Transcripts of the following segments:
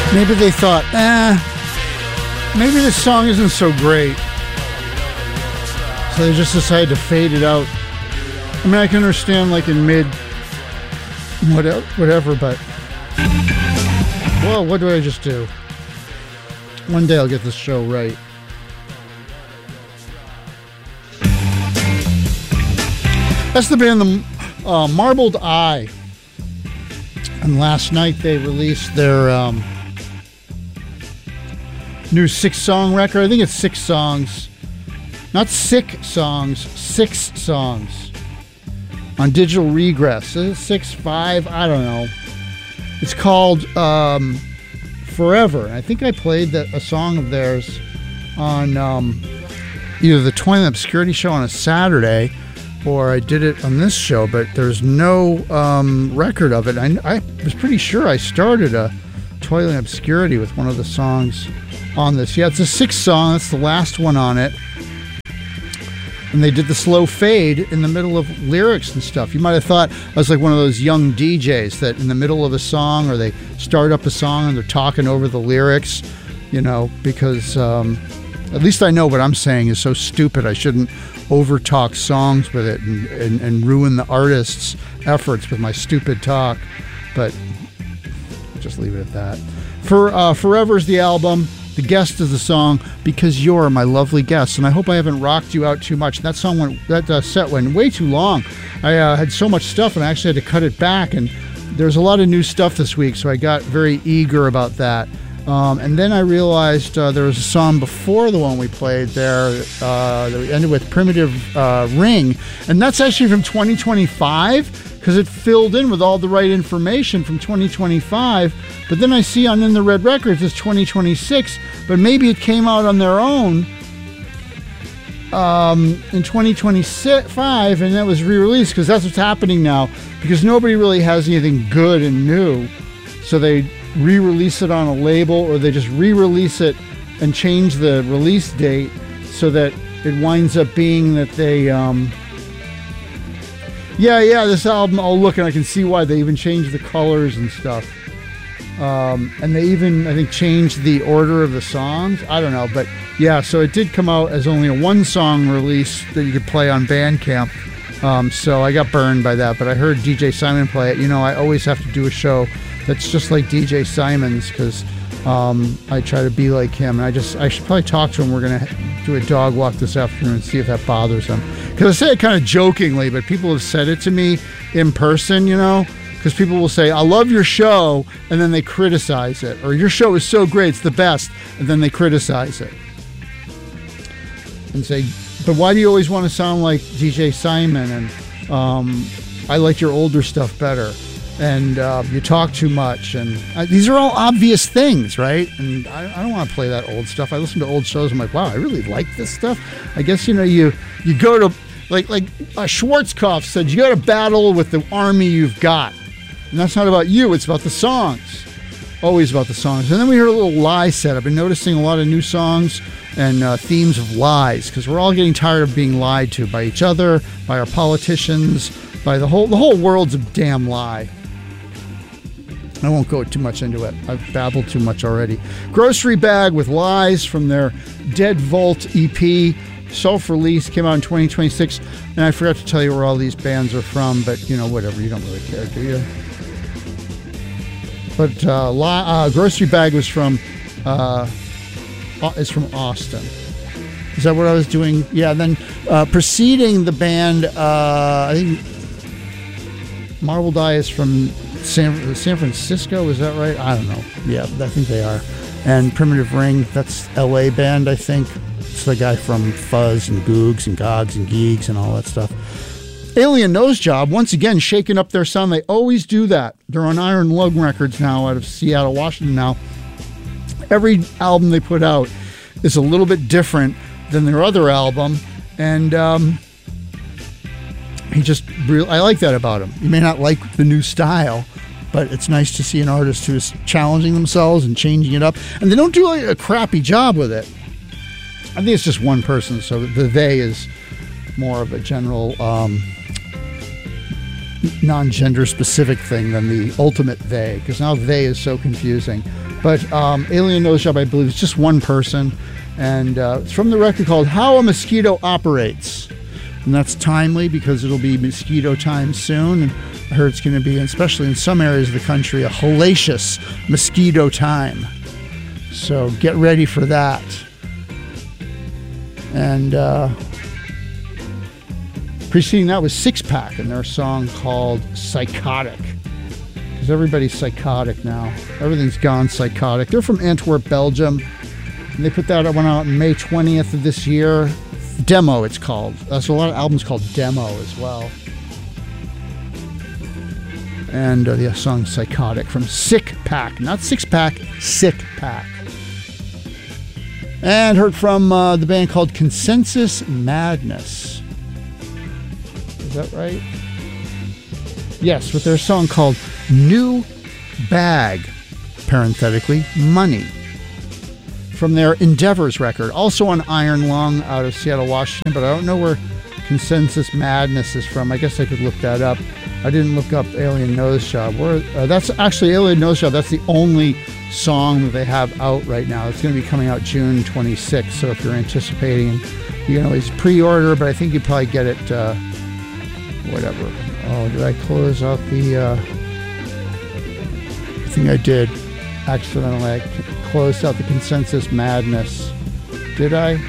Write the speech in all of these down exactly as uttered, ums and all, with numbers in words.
Maybe they thought, eh, maybe this song isn't so great. So they just decided to fade it out. I mean, I can understand like in mid, whatever, whatever, but whoa, what do I just do? One day I'll get this show right. That's the band, the uh, Marbled Eye. And last night they released their um, new six-song record. I think it's six songs. Not sick songs, six songs. On Digital Regress. Is it six, five? I don't know. It's called um, Forever. I think I played the, a song of theirs on um, either the Toilet Obscurity show on a Saturday, or I did it on this show, but there's no um, record of it. I, I was pretty sure I started a Toilet Obscurity with one of the songs on this. Yeah, it's a sixth song. That's the last one on it. And they did the slow fade in the middle of lyrics and stuff. You might have thought I was like one of those young D Js that in the middle of a song, or they start up a song and they're talking over the lyrics, you know, because um, at least I know what I'm saying is so stupid. I shouldn't over talk songs with it and, and, and ruin the artist's efforts with my stupid talk. But I'll just leave it at that. For uh, Forever's the album. The guest is the song, Because You're My Lovely Guest. And I hope I haven't rocked you out too much. That song went, that uh, set went way too long. I uh, had so much stuff and I actually had to cut it back. And there's a lot of new stuff this week, so I got very eager about that. Um, and then I realized uh, there was a song before the one we played there uh, that we ended with, Primitive uh, Ring. And that's actually from twenty twenty-five, because it filled in with all the right information from twenty twenty-five. But then I see on In the Red Records it's twenty twenty-six, but maybe it came out on their own um, in twenty twenty-five, and that was re-released, because that's what's happening now, because nobody really has anything good and new. So they re-release it on a label, or they just re-release it and change the release date so that it winds up being that they... Um, Yeah, yeah, this album, oh, look, and I can see why they even changed the colors and stuff. Um, and they even, I think, changed the order of the songs. I don't know, but yeah, so it did come out as only a one-song release that you could play on Bandcamp. Um, so I got burned by that, but I heard D J Simon play it. You know, I always have to do a show that's just like D J Simon's, because um, I try to be like him. And I just, I should probably talk to him. We're going to do a dog walk this afternoon and see if that bothers him. Because I say it kind of jokingly, but people have said it to me in person, you know, because people will say, I love your show, and then they criticize it. Or your show is so great, it's the best, and then they criticize it. And say, but why do you always want to sound like D J Simon? And um, I like your older stuff better. And uh, you talk too much. And uh, these are all obvious things, right? And I, I don't want to play that old stuff. I listen to old shows. I'm like, wow, I really like this stuff. I guess, you know, you, you go to... Like like uh, Schwarzkopf said, you got to battle with the army you've got. And that's not about you, it's about the songs. Always about the songs. And then we heard a little lie set. I've been noticing a lot of new songs and uh, themes of lies, because we're all getting tired of being lied to by each other, by our politicians, by the whole, the whole world's a damn lie. I won't go too much into it. I've babbled too much already. Grocery Bag with Lies from their Dead Vault E P. Self-release, came out in twenty twenty-six, and I forgot to tell you where all these bands are from, but you know, whatever, you don't really care, do you? But uh, La- uh, Grocery Bag was from uh, is from Austin. Is that what I was doing? Yeah. Then uh, preceding the band, uh, I think Marbled Eye is from San San Francisco. Is that right? I don't know. Yeah, I think they are. And Primitive Ring, that's L A band, I think. It's the guy from Fuzz and Googs and Gogs and Geeks and all that stuff. Alien Nose Job, once again, shaking up their sound. They always do that. They're on Iron Lung Records now out of Seattle, Washington now. Every album they put out is a little bit different than their other album. And um, he just really, I like that about him. You may not like the new style, but it's nice to see an artist who is challenging themselves and changing it up. And they don't do like a crappy job with it. I think it's just one person, so the they is more of a general um, non-gender specific thing than the ultimate they, because now they is so confusing. But um, Alien Nose Job, I believe, is just one person. And uh, it's from the record called How a Mosquito Operates. And that's timely because it'll be mosquito time soon. And I heard it's going to be, especially in some areas of the country, a hellacious mosquito time. So get ready for that. And uh, preceding that was Six Pack and their song called Psychotic. Because everybody's psychotic now. Everything's gone psychotic. They're from Antwerp, Belgium. And they put that one out on May twentieth of this year. Demo, it's called. There's a lot of albums called Demo as well. And uh, the song Psychotic from Sick Pack. Not Six Pack, Sick Pack. And heard from uh, the band called Consensus Madness. Is that right? Yes, with their song called New Bag, parenthetically, Money. From their Endeavors record, also on Iron Lung out of Seattle, Washington, but I don't know where Consensus Madness is from. I guess I could look that up. I didn't look up Alien Nose Job. Where, uh, that's actually Alien Nose Job. That's the only song that they have out right now. It's going to be coming out June twenty-sixth, so if you're anticipating, you can always pre-order, but I think you probably get it, uh, whatever. Oh, did I close out the, uh, I think I did. Accidentally, I closed out the Consensus Madness. Did I?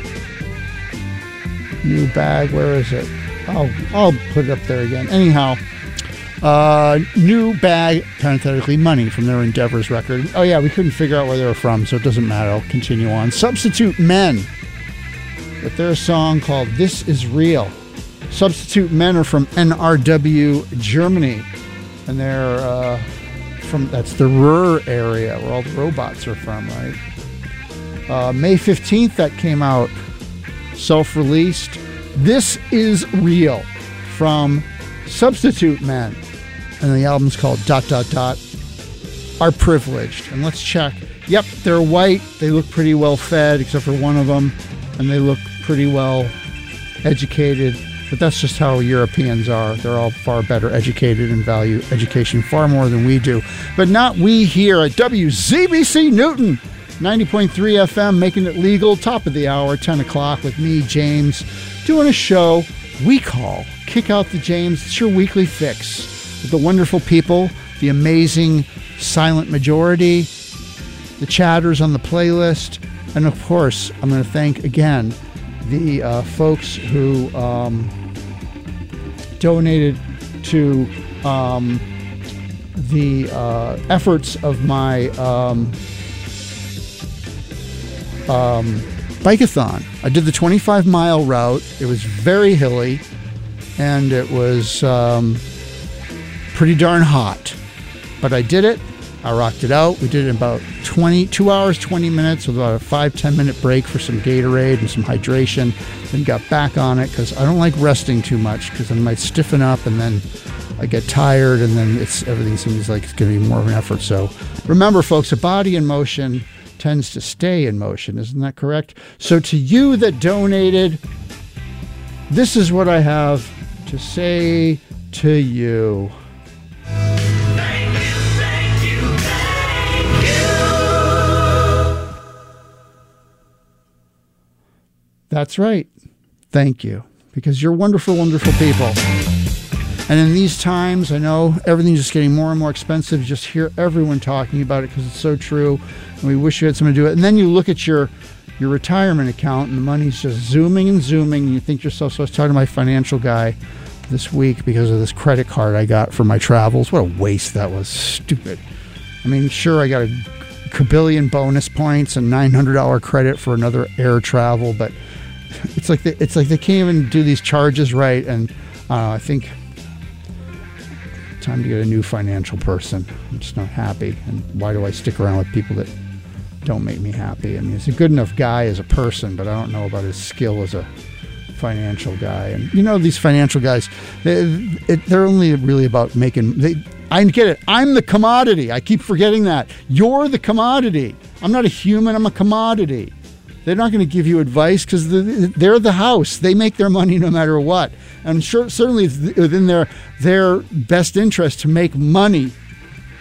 New Bag, where is it? Oh, I'll put it up there again. Anyhow, uh, New Bag, parenthetically, Money from their Endeavors record. Oh yeah, we couldn't figure out where they were from, so it doesn't matter. I'll continue on. Substitute Men with their song called This Is Real. Substitute Men are from N R W, Germany, and they're uh, from, that's the Ruhr area where all the robots are from, right? Uh, May fifteenth, that came out, self-released. This Is Real from Substitute Men, and the album's called dot dot dot Are Privileged. And let's check. Yep, they're white. They look pretty well fed, except for one of them, and they look pretty well educated. But that's just how Europeans are. They're all far better educated and value education far more than we do. But not we here at W Z B C Newton, ninety point three F M, making it legal. Top of the hour, ten o'clock, with me, James, doing a show we call Kick Out the James. It's your weekly fix with the wonderful people, the amazing silent majority, the chatters on the playlist, and of course, I'm going to thank again the uh, folks who um, donated to um, the uh, efforts of my um, um, bike-a-thon. I did the twenty-five mile route. It was very hilly, and it was um, pretty darn hot. But I did it. I rocked it out. We did it in about twenty, two hours, twenty minutes with about a five, ten minute break for some Gatorade and some hydration. Then got back on it because I don't like resting too much because I might stiffen up and then I get tired and then it's everything seems like it's going to be more of an effort. So remember, folks, a body in motion tends to stay in motion. Isn't that correct? So to you that donated, this is what I have to say to you. That's right. Thank you. Because you're wonderful, wonderful people. And in these times, I know everything's just getting more and more expensive. You just hear everyone talking about it because it's so true. And we wish you had someone to do it. And then you look at your your retirement account and the money's just zooming and zooming. And you think to yourself, so I was talking to my financial guy this week because of this credit card I got for my travels. What a waste that was. Stupid. I mean, sure, I got a kabillion bonus points and nine hundred dollars credit for another air travel, but It's like they, it's like they can't even do these charges right, and uh, I think time to get a new financial person. I'm just not happy, and why do I stick around with people that don't make me happy? I mean, he's a good enough guy as a person, but I don't know about his skill as a financial guy. And you know, these financial guys, they, it, they're only really about making. They, I get it. I'm the commodity. I keep forgetting that. You're the commodity. I'm not a human. I'm a commodity. They're not going to give you advice because they're the house. They make their money no matter what. And sure, certainly it's within their, their best interest to make money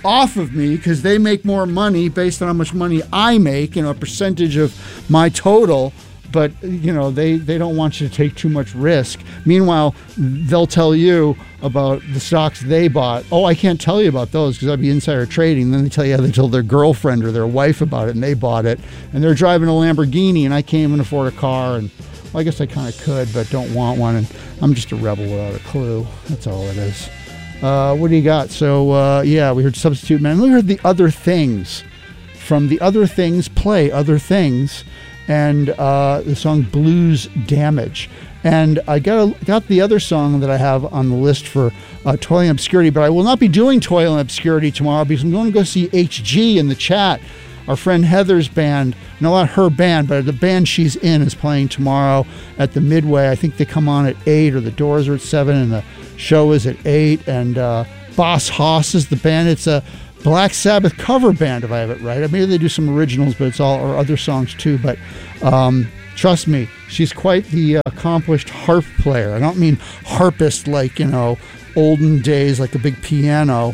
off of me because they make more money based on how much money I make, you know, a percentage of my total. But, you know, they, they don't want you to take too much risk. Meanwhile, they'll tell you about the stocks they bought. Oh, I can't tell you about those because that'd be insider trading. Then they tell you how they told their girlfriend or their wife about it and they bought it. And they're driving a Lamborghini and I can't even afford a car. And well, I guess I kind of could, but don't want one. And I'm just a rebel without a clue. That's all it is. Uh, what do you got? So, uh, yeah, we heard Substitute Man. We heard The Other Things from The Other Things Play Other Things. And uh, the song Blues Damage. And I got a, got the other song that I have on the list for uh, Toiling Obscurity, but I will not be doing Toiling Obscurity tomorrow because I'm going to go see H G in the chat. Our friend Heather's band, no, not her band, but the band she's in is playing tomorrow at the Midway. I think they come on at eight, or the doors are at seven, and the show is at eight. And uh, Boss Hoss is the band. It's a Black Sabbath cover band, if I have it right. Maybe they do some originals, but it's all, or other songs too. But um, trust me, she's quite the uh, accomplished harp player. I don't mean harpist like, you know, olden days, like a big piano,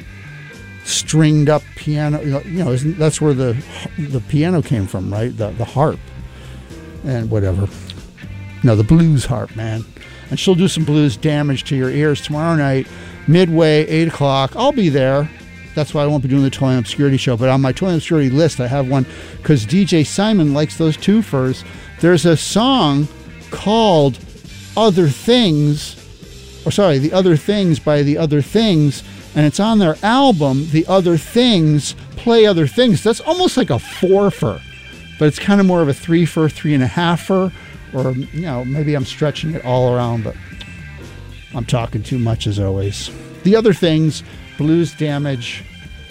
stringed up piano. You know, isn't, that's where the the piano came from, right? The the harp and whatever. No, the blues harp, man. And she'll do some blues damage to your ears tomorrow night, Midway, eight o'clock. I'll be there. That's why I won't be doing the Toiling Obscurity show. But on my Toiling Obscurity list, I have one because D J Simon likes those twofers. There's a song called Other Things, or sorry, The Other Things by The Other Things, and it's on their album, The Other Things, Play Other Things. That's almost like a four-fer, but it's kind of more of a three-fer, three-and-a-half-fer, or, you know, maybe I'm stretching it all around, but I'm talking too much as always. The Other Things, Blues Damage,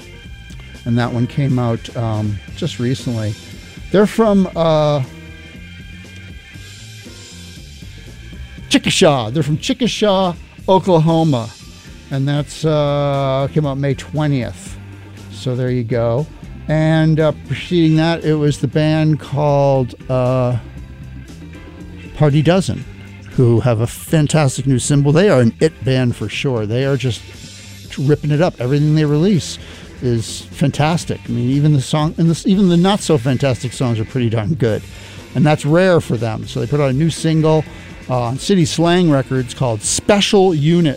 and that one came out um, just recently. They're from uh, Chickasha. They're from Chickasha, Oklahoma, and that's uh, came out May twentieth. So there you go. And uh, preceding that, it was the band called uh, Party Dozen, who have a fantastic new symbol. They are an it band for sure. They are just ripping it up. Everything they release is fantastic. I mean, even the song and the, even the not so fantastic songs are pretty darn good, and that's rare for them. So they put out a new single uh, on City Slang Records called Special Unit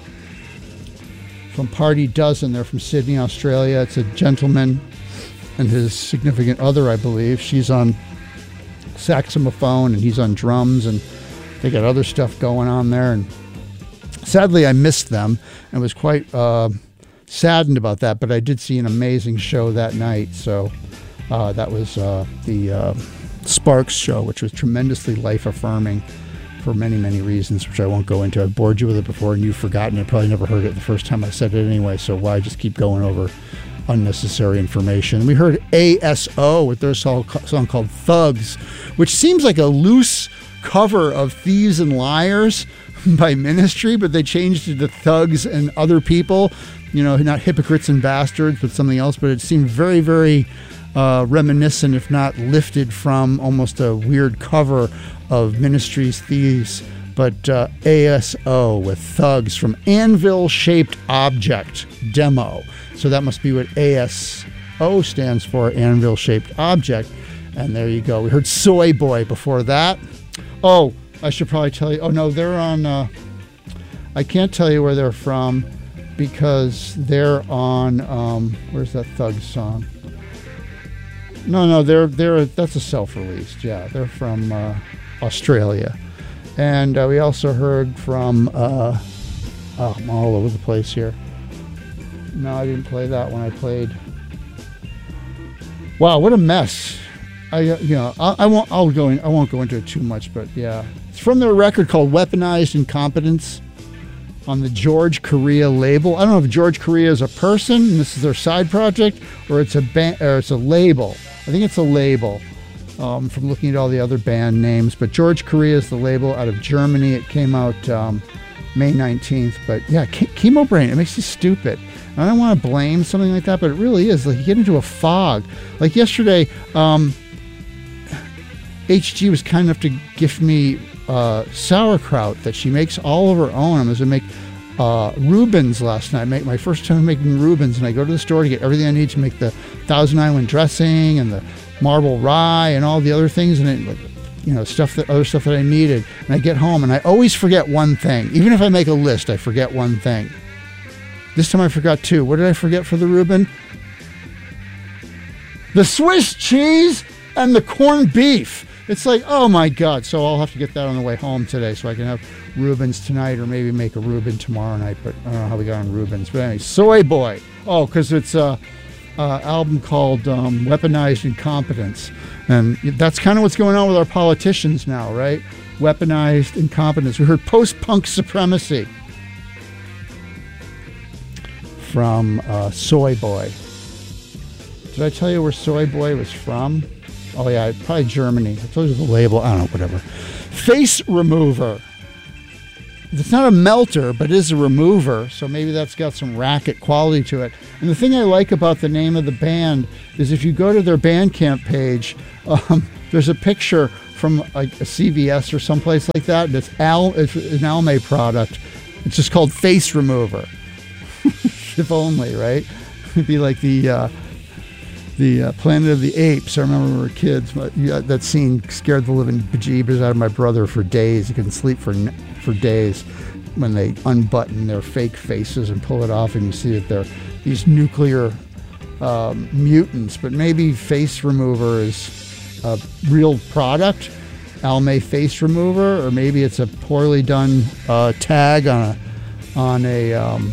from Party Dozen. They're from Sydney, Australia. It's a gentleman and his significant other, I believe. She's on saxophone and he's on drums, and they got other stuff going on there. And sadly, I missed them and was quite uh, saddened about that, but I did see an amazing show that night. So uh, that was uh, the uh, Sparks show, which was tremendously life-affirming for many, many reasons, which I won't go into. I've bored you with it before, and you've forgotten it. Probably never heard it the first time I said it anyway, so why just keep going over unnecessary information? We heard A S O with their song called Thugs, which seems like a loose cover of Thieves and Liars by Ministry, but they changed it to Thugs and Other People, you know, not Hypocrites and Bastards, but something else. But it seemed very, very uh, reminiscent, if not lifted from almost a weird cover of Ministry's Thieves. But uh, A S O with Thugs from Anvil Shaped Object Demo. So that must be what A S O stands for, Anvil Shaped Object. And there you go. We heard Soy Boy before that. Oh, I should probably tell you. Oh, no, they're on. Uh, I can't tell you where they're from because they're on. Um, where's that Thugs song? No, no, they're they're that's a self-released. Yeah, they're from uh, Australia, and uh, we also heard from. Uh, oh, I'm all over the place here. No, I didn't play that one. I played. Wow, what a mess! I you know I, I won't I'll go in, I won't go into it too much, but yeah, it's from their record called Weaponized Incompetence on the George Correa label. I don't know if George Correa is a person and this is their side project, or it's a band, or it's a label. I think it's a label. Um, from looking at all the other band names, but George Correa is the label out of Germany. It came out um, May nineteenth. But yeah, Chemo Brain, it makes you stupid. I don't want to blame something like that, but it really is. Like, you get into a fog. Like yesterday, um, H G was kind enough to gift me uh, sauerkraut that she makes all of her own. I'm going to make uh, Rubens last night. Make my first time making Rubens, and I go to the store to get everything I need to make the Thousand Island dressing and the marble rye and all the other things, and it, like, you know, stuff that other stuff that I needed. And I get home, and I always forget one thing. Even if I make a list, I forget one thing. This time I forgot two. What did I forget for the Reuben? The Swiss cheese and the corned beef. It's like, oh my God. So I'll have to get that on the way home today so I can have Reubens tonight, or maybe make a Reuben tomorrow night. But I don't know how we got on Reubens. But anyway, Soy Boy. Oh, because it's a, a album called um, Weaponized Incompetence. And that's kind of what's going on with our politicians now, right? Weaponized incompetence. We heard Post-Punk Supremacy from uh, Soy Boy. Did I tell you where Soy Boy was from? Oh, yeah, probably Germany. I told you the label. I don't know, whatever. Face Remover. It's not a melter, but it is a remover, so maybe that's got some racket quality to it. And the thing I like about the name of the band is if you go to their Bandcamp page, um, there's a picture from like a C V S or someplace like that, and it's, Al, it's an Almay product. It's just called Face Remover. If only, right? It'd be like the... Uh, The uh, Planet of the Apes. I remember when we were kids. But, yeah, that scene scared the living bejeebers out of my brother for days. He couldn't sleep for for days when they unbutton their fake faces and pull it off, and you see that they're these nuclear um, mutants. But maybe Face Remover is a real product, Almay Face Remover, or maybe it's a poorly done uh, tag on a on a. Um,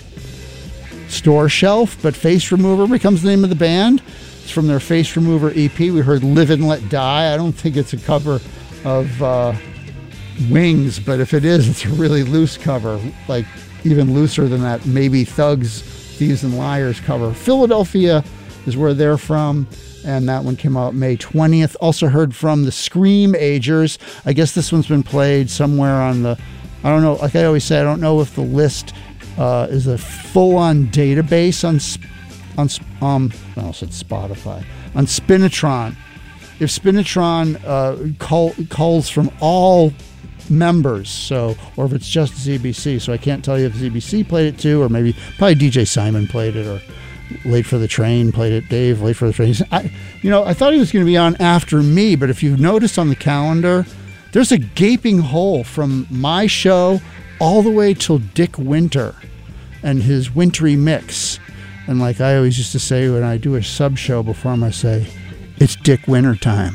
store shelf, but Face Remover becomes the name of the band. It's from their Face Remover E P. We heard Live and Let Die. I don't think it's a cover of uh, Wings, but if it is, it's a really loose cover, like even looser than that Maybe Thugs, Thieves and Liars cover. Philadelphia is where they're from, and that one came out May twentieth. Also heard from the Screamagers. I guess this one's been played somewhere on the, I don't know, like I always say, I don't know if the list Uh, is a full-on database on, on um, I almost said Spotify, on Spinitron. If Spinitron uh, call, calls from all members, so, or if it's just Z B C, so I can't tell you if Z B C played it too, or maybe probably D J Simon played it, or Late for the Train played it. Dave, Late for the Train. I, you know, I thought he was going to be on after me, but if you've noticed on the calendar, there's a gaping hole from my show all the way till Dick Winter and his wintry mix. And like I always used to say when I do a sub show before him, I say, it's Dick Winter time.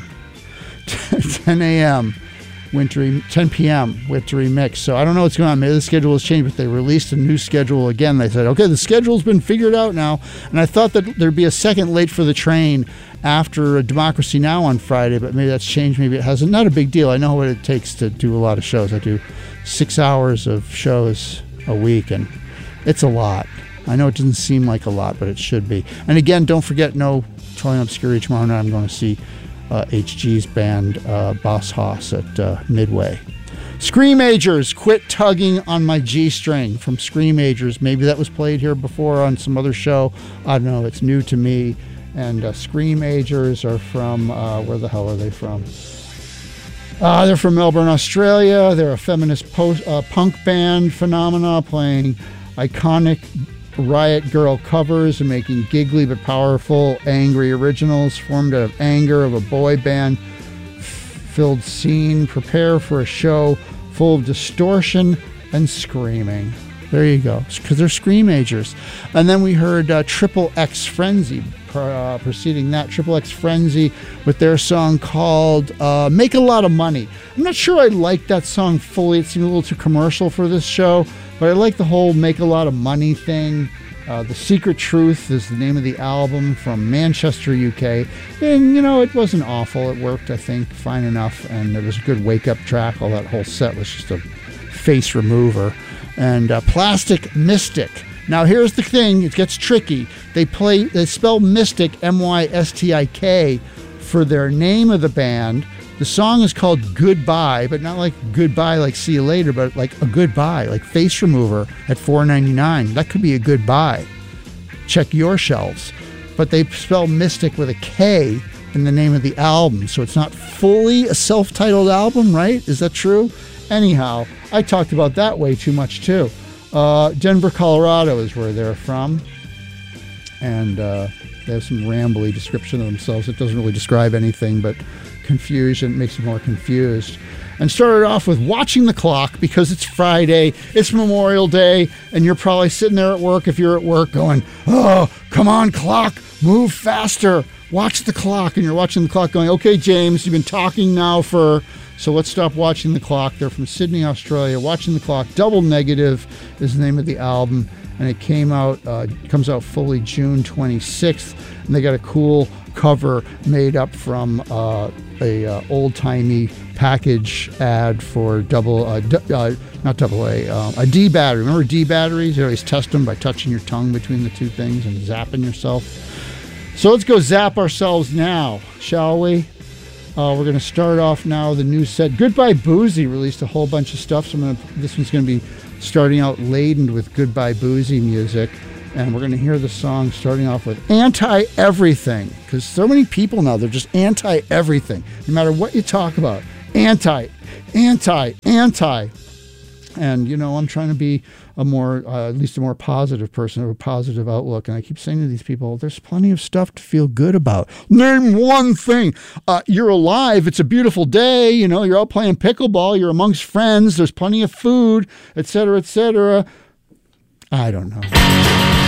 ten a.m. wintry, ten p.m. wintry mix. So I don't know what's going on. Maybe the schedule has changed, but they released a new schedule again. They said, okay, the schedule's been figured out now. And I thought that there'd be a second Late for the Train after Democracy Now! On Friday, but maybe that's changed. Maybe it hasn't. Not a big deal. I know what it takes to do a lot of shows. I do six hours of shows a week, and it's a lot. I know it doesn't seem like a lot, but it should be. And again, don't forget, no Troy Obscuri tomorrow night. I'm going to see uh, H G's band, uh, Boss Hoss, at uh, Midway. Screamagers, Quit Tugging on My G-String from Screamagers. Maybe that was played here before on some other show. I don't know. It's new to me. And uh, Screamagers are from, uh, where the hell are they from? Uh, they're from Melbourne, Australia. They're a feminist post, uh, punk band phenomena, playing iconic Riot Girl covers and making giggly but powerful, angry originals formed out of anger of a boy band filled scene. Prepare for a show full of distortion and screaming. There you go, because they're Screamagers. And then we heard uh, Triple X Frenzy, uh, preceding that, Triple X Frenzy with their song called uh, Make a Lot of Money. I'm not sure I like that song fully. It seemed a little too commercial for this show, but I like the whole Make a Lot of Money thing. Uh, The Secret Truth is the name of the album from Manchester, U K. And, you know, it wasn't awful. It worked, I think, fine enough. And it was a good wake-up track. All that whole set was just a face remover. And uh, Plastic Mystic. Now, here's the thing. It gets tricky. They play. They spell Mystic, M Y S T I K, for their name of the band. The song is called Goodbye, but not like goodbye, like see you later, but like a goodbye, like Face Remover at four ninety-nine. That could be a goodbye. Check your shelves. But they spell Mystic with a K in the name of the album, so it's not fully a self-titled album, right? Is that true? Anyhow, I talked about that way too much too. Uh, Denver, Colorado is where they're from. And uh, they have some rambly description of themselves. It doesn't really describe anything, but confusion makes you more confused. And started off with Watching the Clock because it's Friday, it's Memorial Day, and you're probably sitting there at work, if you're at work, going, oh, come on, clock, move faster, watch the clock. And you're watching the clock going, okay, James, you've been talking now for, so let's stop watching the clock. They're from Sydney, Australia. Watching the Clock, Double Negative is the name of the album, and it came out, uh, comes out fully June twenty-sixth, and they got a cool cover made up from uh, a uh, old-timey package ad for double, uh, d- uh, not double A, uh, a D battery. Remember D batteries? You always test them by touching your tongue between the two things and zapping yourself. So let's go zap ourselves now, shall we? Uh, we're going to start off now the new set. Goodbye Boozy released a whole bunch of stuff. So I'm gonna, this one's going to be starting out laden with Goodbye Boozy music. And we're going to hear the song starting off with Anti-Everything. Because so many people now, they're just anti-everything. No matter what you talk about. Anti, anti, anti. And, you know, I'm trying to be a more, uh, at least a more positive person, of a positive outlook. And I keep saying to these people, there's plenty of stuff to feel good about. Name one thing. Uh, you're alive. It's a beautiful day. You know, you're out playing pickleball. You're amongst friends. There's plenty of food, et cetera, et cetera. I don't know.